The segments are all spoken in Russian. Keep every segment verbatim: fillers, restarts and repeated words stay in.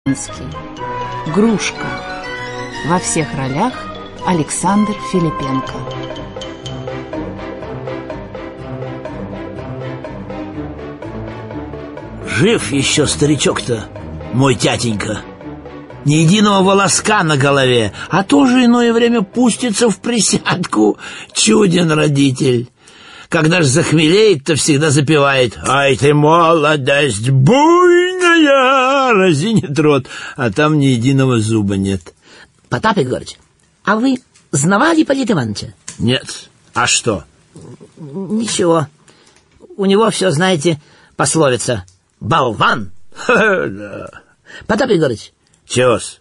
Грушка. Во всех ролях Александр Филипенко. Жив еще старичок-то, мой тятенька. Ни единого волоска на голове, а тоже иное время пустится в присядку. Чуден родитель. Когда ж захмелеет, то всегда запевает: «Ай ты, молодость буйная!» Разинет рот, а там ни единого зуба нет. Потап Егорыч, а вы знавали Ипполита Ивановича? Нет. А что? Ничего. У него все, знаете, пословица: болван. Да. Потап Егорыч. Чего-с?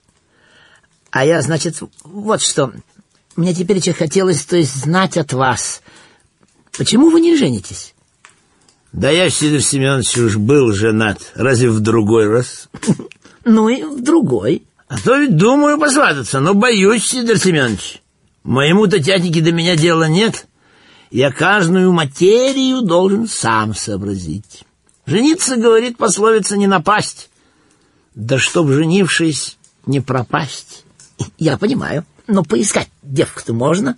А я, значит, вот что. Мне теперь хотелось, то есть, знать от вас, почему вы не женитесь? Да я, Сидор Семенович, уж был женат. Разве в другой раз? Ну и в другой. А то ведь думаю посвататься, но боюсь, Сидор Семенович. Моему-то тятеньке до меня дела нет. Я каждую материю должен сам сообразить. Жениться, говорит пословица, не напасть. Да чтоб, женившись, не пропасть. Я понимаю, но поискать девку-то можно.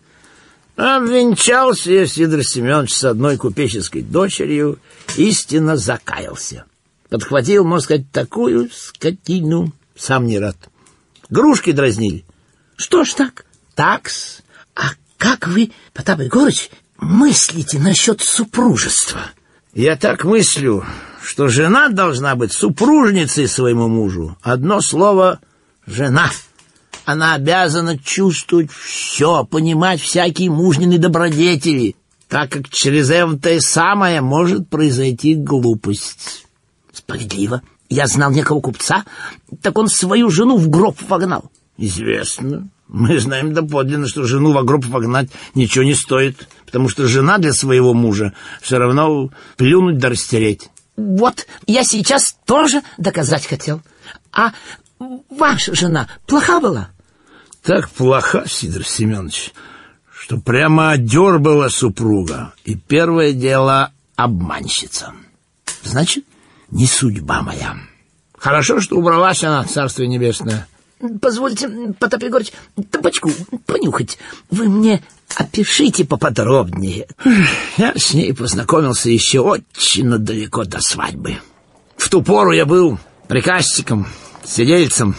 Обвенчался я, Сидор Семенович, с одной купеческой дочерью, истинно закаялся. Подхватил, можно сказать, такую скотину, сам не рад. Грушки дразнили. Что ж так? Такс. А как вы, Потап Егорыч, мыслите насчет супружества? Я так мыслю, что жена должна быть супружницей своему мужу. Одно слово — жена. Она обязана чувствовать все, понимать всякие мужнины добродетели, так как через это самое может произойти глупость. Справедливо. Я знал некого купца, так он свою жену в гроб вогнал. Известно. Мы знаем доподлинно, что жену в гроб вогнать ничего не стоит, потому что жена для своего мужа все равно плюнуть да растереть. Вот, я сейчас тоже доказать хотел. А ваша жена плоха была? Так плоха, Сидор Семенович, что прямо одербала супруга. И первое дело — обманщица. Значит, не судьба моя. Хорошо, что убралась она, царствие небесное. Позвольте, Потап Егорыч, табачку понюхать. Вы мне опишите поподробнее. Я с ней познакомился еще очень далеко до свадьбы. В ту пору я был приказчиком, сидельцем.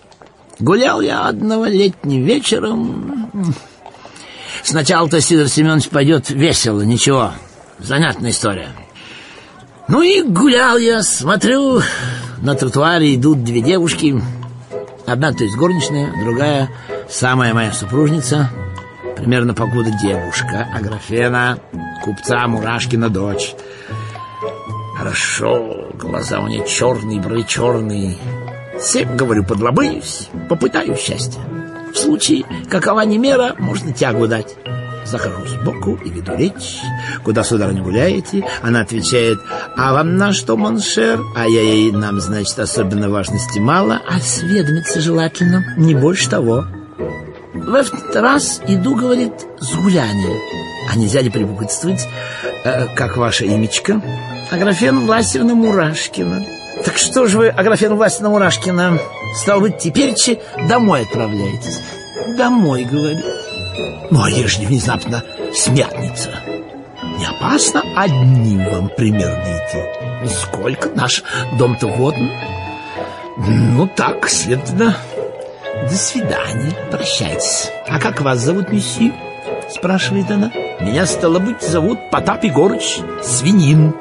Гулял я одного летним вечером. Сначала-то, Сидор Семенович, пойдет весело, ничего, занятная история. Ну и гулял я, смотрю, на тротуаре идут две девушки. Одна, то есть горничная, другая, самая моя супружница, примерно покуда девушка, Аграфена, купца Мурашкина дочь. Хорошо, глаза у нее черные, брови черные. Всем, говорю, подлобыюсь, попытаю счастья. В случае, какова не мера, можно тягу дать. Захожу сбоку и веду речь. Куда, сударыня, гуляете? Она отвечает: а вам на что, моншер? А я ей: нам, значит, особенно важности мало, а осведомиться желательно, не больше того. В этот раз иду, говорит, с гуляния. А нельзя ли полюбопытствовать, э, как ваше имечко? Аграфена Власьевна Мурашкина. Так что же вы, Аграфена Власьевна Мурашкина, стало быть, теперь-че домой отправляетесь? Домой, говорит. Ну, а ежели внезапно смертница, не опасно одним вам примерно идти? Сколько? Наш дом-то вот. Ну, так, следовательно, до свидания, прощайтесь. А как вас зовут, месье? Спрашивает она. Меня, стало быть, зовут Потап Егорыч Свинин.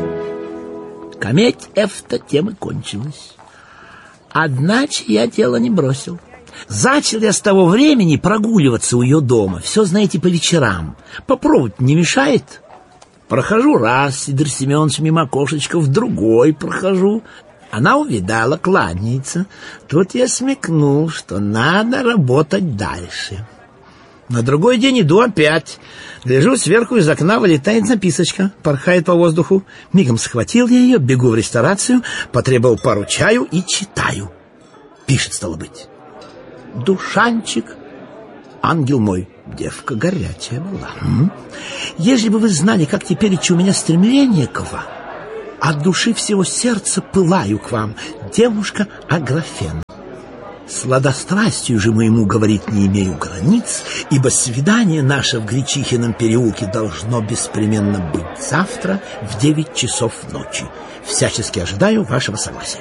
Кометь эфта тем и кончилась. Одначе я дело не бросил. Зачал я с того времени прогуливаться у ее дома. Все, знаете, по вечерам. Попробовать не мешает? Прохожу раз, Сидор Семенович, мимо окошечка, в другой прохожу. Она увидала, кланяется. Тут я смекнул, что надо работать дальше. На другой день иду опять. Гляжу, сверху из окна вылетает записочка, порхает по воздуху. Мигом схватил я ее, бегу в ресторацию, потребовал пару чаю и читаю. Пишет, стало быть: душанчик, ангел мой, девка горячая была. М? Ежели бы вы знали, как теперь у меня стремление к вам, от души всего сердца пылаю к вам, девушка Аграфена. Сладострастию же моему, говорит, не имею границ, ибо свидание наше в Гречихином переулке должно беспременно быть завтра в девять часов ночи. Всячески ожидаю вашего согласия.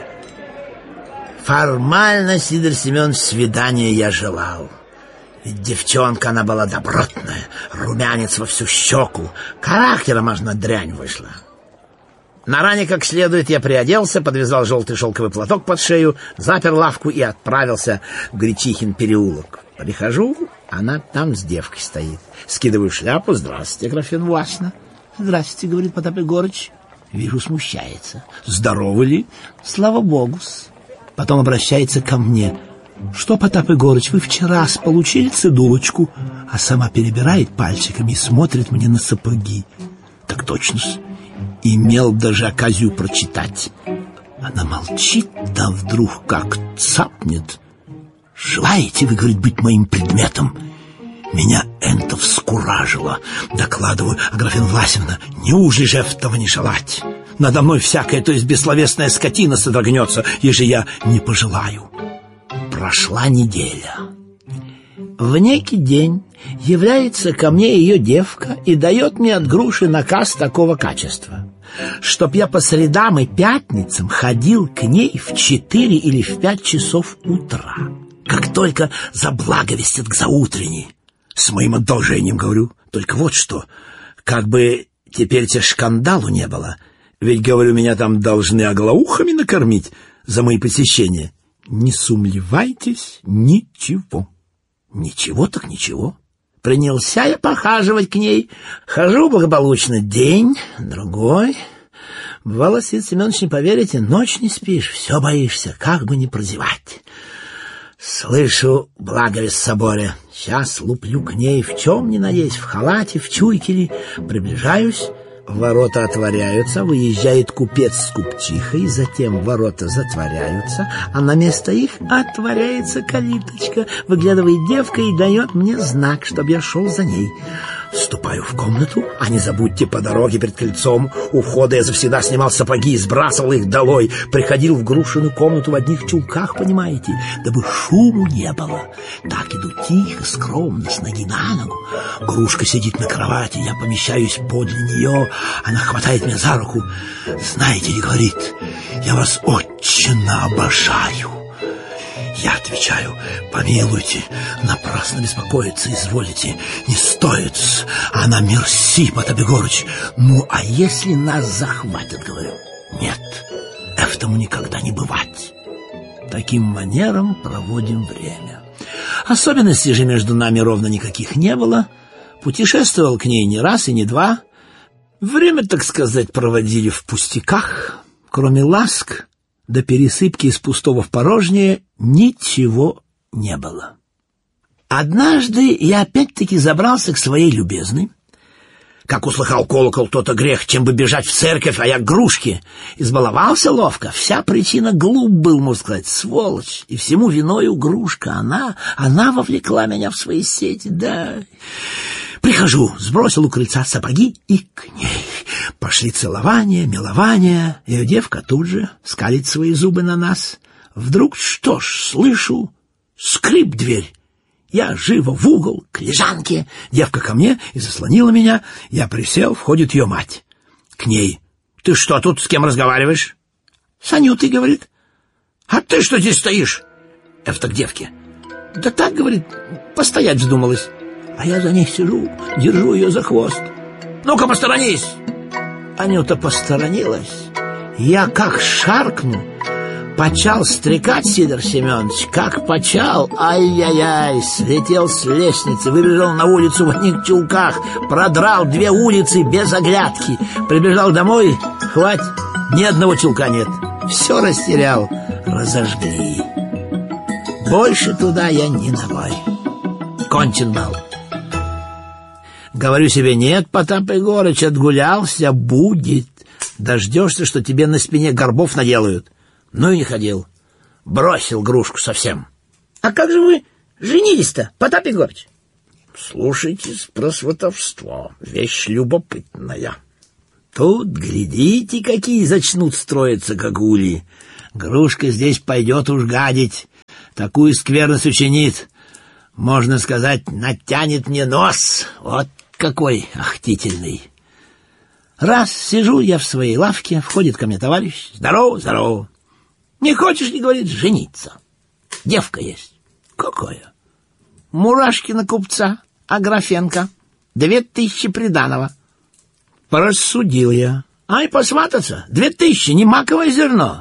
Формально, Сидор Семенович, свидания я желал. Ведь девчонка она была добротная, румянец во всю щеку, характером аж на дрянь вышла. На ране как следует я приоделся, подвязал желтый шелковый платок под шею, запер лавку и отправился в Гречихин переулок. Прихожу, она там с девкой стоит. Скидываю шляпу. Здравствуйте, Аграфена Власьевна. Здравствуйте, говорит Потап Егорыч. Вижу, смущается. Здоровы ли? Слава богу-с. Потом обращается ко мне. Что, Потап Егорыч, вы вчера получили цедулочку? А сама перебирает пальчиками и смотрит мне на сапоги. Так точно-с. Имел даже оказию прочитать. Она молчит, да вдруг как цапнет. Желаете вы, говорит, быть моим предметом? Меня энто вскуражило. Докладываю, Аграфена Власьевна, неужели же этого не желать? Надо мной всякая, то есть бессловесная скотина содрогнется, ежели я не пожелаю. Прошла неделя. В некий день является ко мне ее девка и дает мне от груши наказ такого качества, чтоб я по средам и пятницам ходил к ней в четыре или в пять часов утра, как только заблаговестят к заутренней. С моим одолжением, говорю, только вот что, как бы теперь-то шкандалу не было, ведь, говорю, меня там должны оглаухами накормить за мои посещения. Не сумлевайтесь, ничего. Ничего так ничего. Принялся я похаживать к ней. Хожу благополучно день, другой. Бывало, Сид Семенович, не поверите, ночь не спишь, все боишься, как бы не прозевать. Слышу благовест в соборе. Сейчас луплю к ней, в чем ни надеюсь, в халате, в чуйке ли. Приближаюсь. Ворота отворяются, выезжает купец с купчихой, затем ворота затворяются, а на место их отворяется калиточка. Выглядывает девка и дает мне знак, чтобы я шел за ней. Вступаю в комнату, а не забудьте, по дороге перед крыльцом у входа я завсегда снимал сапоги и сбрасывал их долой. Приходил в Грушину комнату в одних чулках, понимаете, дабы шуму не было. Так иду тихо, скромно, с ноги на ногу. Грушка сидит на кровати, я помещаюсь подле нее. Она хватает меня за руку. Знаете ли, говорит, я вас очень обожаю. Я отвечаю, помилуйте, напрасно беспокоиться изволите, не стоит. Она мерси, Потап Егорыч. Ну, а если нас захватят, говорю? Нет, этому никогда не бывать. Таким манером проводим время. Особенностей же между нами ровно никаких не было. Путешествовал к ней не раз и не два. Время, так сказать, проводили в пустяках. Кроме ласк до пересыпки из пустого в порожнее ничего не было. Однажды я опять-таки забрался к своей любезной. Как услыхал колокол, то-то грех, чем бы бежать в церковь, а я к Грушке. Избаловался ловко, вся причина глуп был, можно сказать, сволочь. И всему виною Грушка, она, она вовлекла меня в свои сети, да. Прихожу, сбросил у крыльца сапоги и к ней. Пошли целования, милования. Ее девка тут же скалит свои зубы на нас. Вдруг, что ж, слышу, скрип дверь. Я живо в угол, к лежанке. Девка ко мне и заслонила меня. Я присел, входит ее мать. К ней. Ты что тут с кем разговариваешь? С Анютой, говорит. А ты что здесь стоишь? Это к девке. Да так, говорит, постоять вздумалась. А я за ней сижу, держу ее за хвост. Ну-ка, посторонись! Анюта посторонилась. Я как шаркну, почал стрекать, Сидор Семенович, как почал, ай-яй-яй, слетел с лестницы, выбежал на улицу в одних чулках, продрал две улицы без оглядки, прибежал домой, хвать, ни одного чулка нет, все растерял, разожгли. Больше туда я ни ногой. Кончен бал. Говорю себе, нет, Потап Егорыч, отгулялся, будет. Дождешься, что тебе на спине горбов наделают. Ну и не ходил. Бросил Грушку совсем. А как же вы женились-то, Потап Егорыч? Слушайтесь про сватовство. Вещь любопытная. Тут, глядите, какие зачнут строиться кагули. Грушка здесь пойдет уж гадить, такую скверность учинит. Можно сказать, натянет мне нос. Вот какой ахтительный. Раз сижу я в своей лавке, входит ко мне товарищ. Здорово, здорово. Не хочешь ли, говорит, жениться? Девка есть. Какая? Мурашкина купца, Аграфенко. Две тысячи приданого. Порассудил я. Ай, посвататься? Две тысячи, не маковое зерно.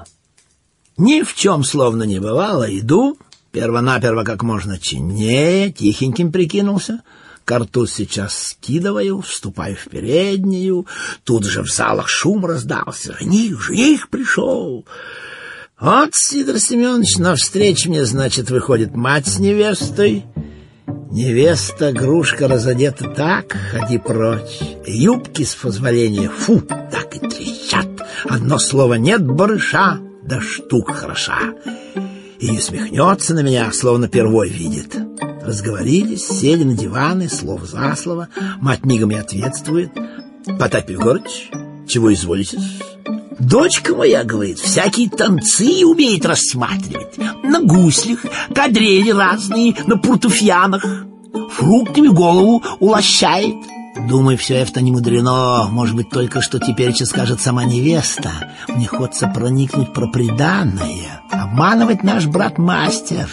Ни в чем словно не бывало. Иду, первонаперво как можно чиннее, тихеньким прикинулся. Картуз сейчас скидываю, вступаю в переднюю. Тут же в залах шум раздался. Жених, жених пришел. Вот, Сидор Семенович, навстречу мне, значит, выходит мать с невестой. Невеста, Грушка, разодета так, ходи прочь. Юбки, с позволения, фу, так и трещат. Одно слово нет барыша, да штука хороша. И не усмехнется на меня, словно первой видит. Разговорились, сели на диваны, слово за слово. Мать мигом и ответствует. Потапий Егорыч, чего изволите? Дочка моя, говорит, всякие танцы умеет рассматривать. На гуслях, кадрили разные, на портуфьянах. Фруктами голову улощает. Думаю, все это не мудрено. Может быть, только что теперь скажет сама невеста. Мне хочется проникнуть про приданное. Обманывать наш брат-мастер.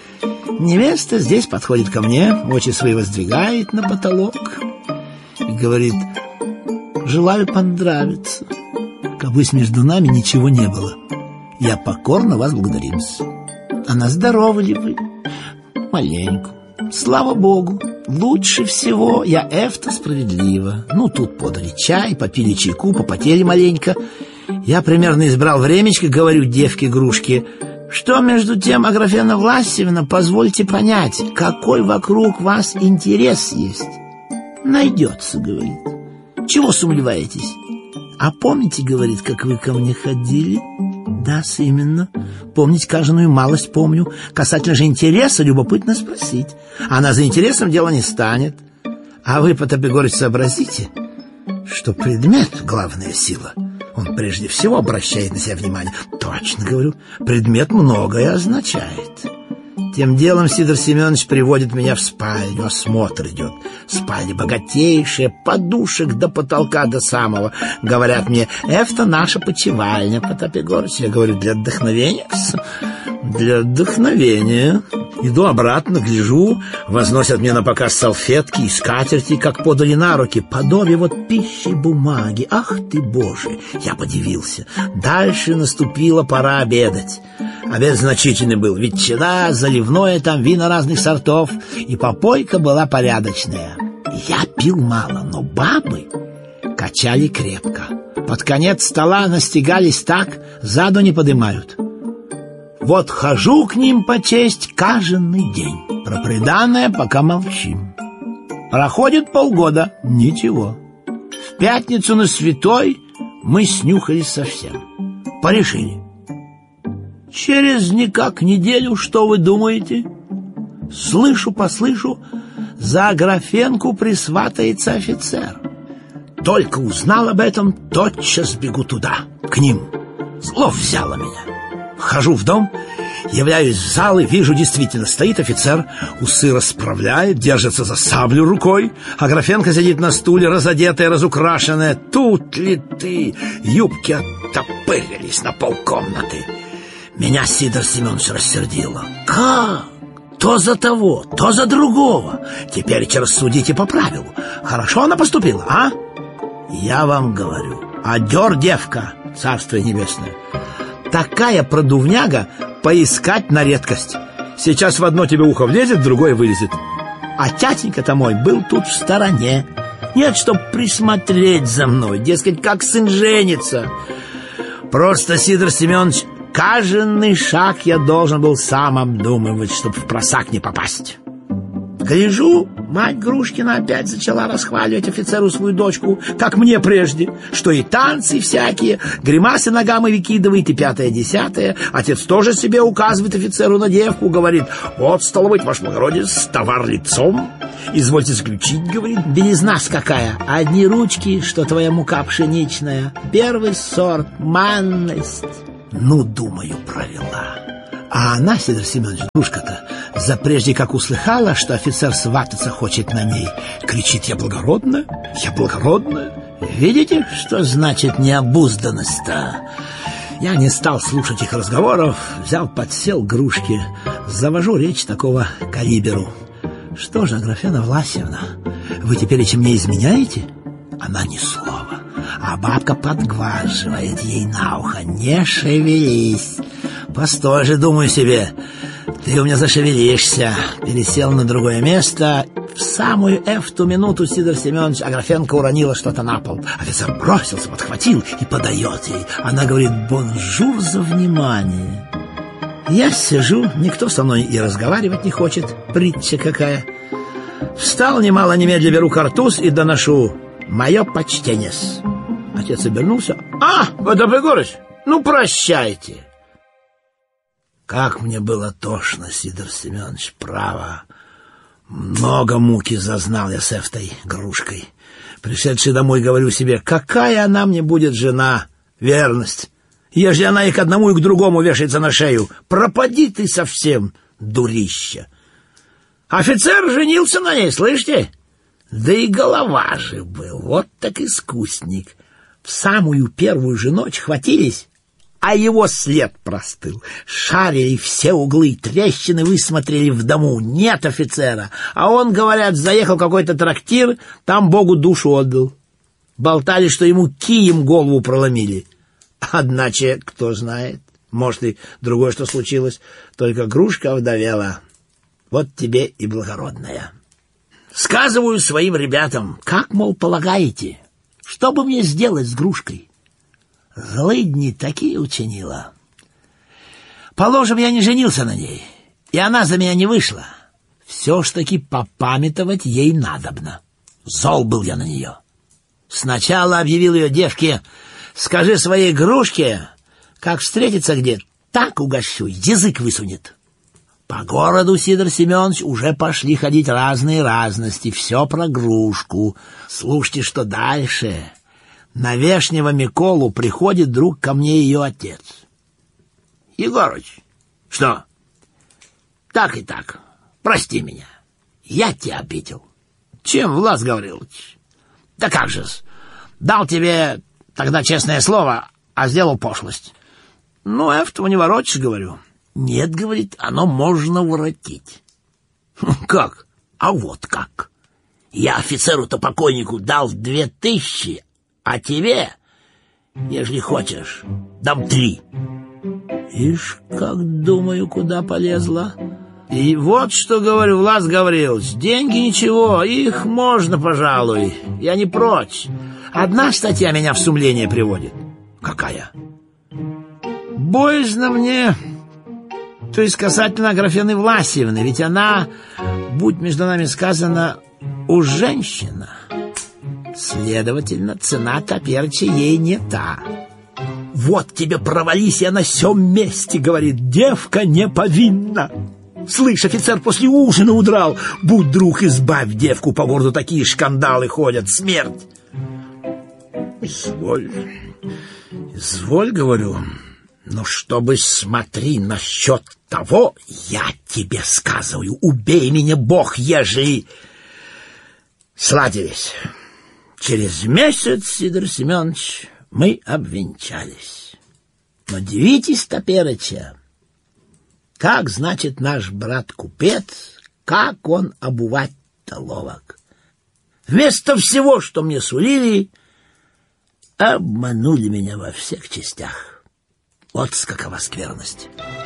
Невеста здесь подходит ко мне, очи свои воздвигает на потолок и говорит: желаю понравиться. Кабы между нами ничего не было. Я покорно вас благодарим. Она: здоровы ли вы? Маленько. Слава Богу. Лучше всего я эфта справедливо. Ну, тут подали чай, попили чайку, попотели маленько. Я примерно избрал времечко, говорю девке-грушке: что между тем, Аграфена Власьевна, позвольте понять, какой вокруг вас интерес есть. Найдется, говорит. Чего сомневаетесь? А помните, говорит, как вы ко мне ходили? Да, именно. Помнить каждую малость помню. Касательно же интереса любопытно спросить. Она за интересом дело не станет. А вы, Потап Егорыч, сообразите, что предмет — главная сила. Он прежде всего обращает на себя внимание. Точно говорю, предмет многое означает. Тем делом Сидор Семенович приводит меня в спальню, осмотр идет. Спальня богатейшая, подушек до потолка до самого. Говорят мне: это наша почивальня, Потап Егорыч. Я говорю: для отдохновения? Для отдохновения. Иду обратно, гляжу, возносят мне на показ салфетки и скатерти, как подали на руки, подобие вот пищи бумаги. Ах ты, Боже! Я подивился. Дальше наступила пора обедать. Обед значительный был. Ветчина, заливное, там вина разных сортов. И попойка была порядочная. Я пил мало, но бабы качали крепко. Под конец стола настигались так, заду не подымают. Вот хожу к ним по честь каждый день. Про приданое пока молчим. Проходит полгода, ничего. В пятницу на Святой мы снюхались совсем. Порешили. Через никак неделю, что вы думаете? Слышу, послышу, за Аграфенку присватается офицер. Только узнал об этом, тотчас бегу туда, к ним. Зло взяло меня. Вхожу в дом, являюсь в зал и вижу, действительно, стоит офицер, усы расправляет, держится за саблю рукой. Аграфенка сидит на стуле, разодетая, разукрашенная. Тут ли ты? Юбки оттопырились на полкомнаты. Меня Сидор Семенович рассердило. Как? То за того, то за другого. Теперь рассудите по правилу. Хорошо она поступила, а? Я вам говорю, одер девка, царство небесное. Такая продувняга, поискать на редкость. Сейчас в одно тебе ухо влезет, в другое вылезет. А тятенька-то мой был тут в стороне. Нет, чтоб присмотреть за мной, дескать, как сын женится. Просто, Сидор Семенович, каждый шаг я должен был сам обдумывать, чтобы в просак не попасть. Гляжу, Мать Грушкина опять начала расхваливать офицеру свою дочку, как мне прежде, что и танцы всякие, гримасы ногам и выкидывает, и пятое-десятое. Отец тоже себе указывает офицеру на девку, говорит: вот, стало быть, ваш благородец, товар лицом, извольте заключить, говорит. Белизна-с какая, одни ручки, что твоя мука пшеничная, первый сорт, манность. Ну, думаю, провела. А она, Сидор Семенович, Грушка-то, запрежде как услыхала, что офицер свататься хочет на ней, кричит: я благородная, я благородная. Видите, что значит необузданность-то? Я не стал слушать их разговоров, взял, подсел к Грушке, завожу речь такого калиберу. Что же, Аграфена Власьевна, вы теперь и чем мне изменяете? Она ни слова, а бабка подглаживает ей на ухо: не шевелись. Постой же, думаю себе, ты у меня зашевелишься. Пересел на другое место. В самую эфту минуту, Сидор Семенович, Аграфенка уронила что-то на пол. Офицер бросился, подхватил и подает ей. Она говорит: бонжур за внимание. Я сижу, никто со мной и разговаривать не хочет. Притча какая. Встал, немало немедля беру картуз и доношу: мое почтение-с. Отец обернулся: а, Петр Григорьевич, ну прощайте. Как мне было тошно, Сидор Семенович, право. Много муки зазнал я с этой Грушкой. Пришедший домой, говорю себе: какая она мне будет жена, верность, ежели она и к одному, и к другому вешается на шею. Пропади ты совсем, дурища. Офицер женился на ней, слышите? Да и голова же был, вот так искусник. В самую первую же ночь хватились, а его след простыл. Шарили все углы, трещины высмотрели в дому. Нет офицера. А он, говорят, заехал в какой-то трактир, там Богу душу отдал. Болтали, что ему кием голову проломили. Одначе, кто знает, может и другое что случилось. Только Грушка овдовела. Вот тебе и благородная. Сказываю своим ребятам: как, мол, полагаете, что бы мне сделать с Грушкой? Злыдни такие учинила. Положим, я не женился на ней, и она за меня не вышла. Все ж таки попамятовать ей надобно. Зол был я на нее. Сначала объявил ее девке: скажи своей Грушке, как встретится где, так угощу, язык высунет. По городу, Сидор Семенович, уже пошли ходить разные разности, все про Грушку. Слушайте, что дальше. На Вешнего Миколу приходит друг ко мне ее отец. Егорыч, что? Так и так, прости меня, я тебя обидел. Чем, Влас Гаврилович? Да как же-с, дал тебе тогда честное слово, а сделал пошлость. Ну, этого не воротишь, говорю. Нет, говорит, оно можно воротить. Как? А вот как. Я офицеру-то покойнику дал две тысячи, а тебе, ежели хочешь, дам три. Ишь, как думаю, куда полезла. И вот что говорю, Влас Гаврилович, деньги ничего, их можно, пожалуй, я не прочь. Одна статья меня в сумление приводит. Какая? Боязно мне, то есть касательно Аграфены Власьевны, ведь она, будь между нами сказано, уж женщина. Следовательно, цена топерча ей не та. Вот тебе провались я на сём месте, говорит, девка не повинна. Слышь, офицер после ужина удрал. Будь друг, избавь девку, по городу такие шкандалы ходят, смерть. Изволь, изволь, говорю, но чтобы смотри насчет того, я тебе сказываю, убей меня, Бог, ежели... Сладились. Через месяц, Сидор Семенович, мы обвенчались. Но дивитесь топереча, как, значит, наш брат-купец, как он обувать-то ловок. Вместо всего, что мне сулили, обманули меня во всех частях. Вот какова скверность.